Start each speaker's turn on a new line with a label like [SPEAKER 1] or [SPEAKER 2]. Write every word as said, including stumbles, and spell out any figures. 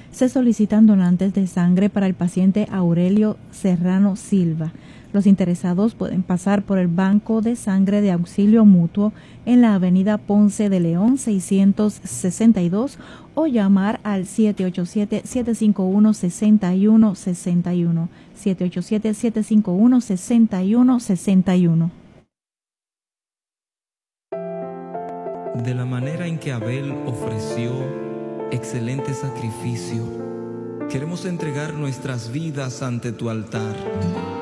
[SPEAKER 1] Se solicitan donantes de sangre para el paciente Aurelio Serrano Silva. Los interesados pueden pasar por el Banco de Sangre de Auxilio Mutuo en la avenida Ponce de León seiscientos sesenta y dos o llamar al siete ocho siete, siete cinco uno, seis uno seis uno, siete ocho siete, siete cinco uno, seis uno seis uno.
[SPEAKER 2] De la manera en que Abel ofreció excelente sacrificio, queremos entregar nuestras vidas ante tu altar.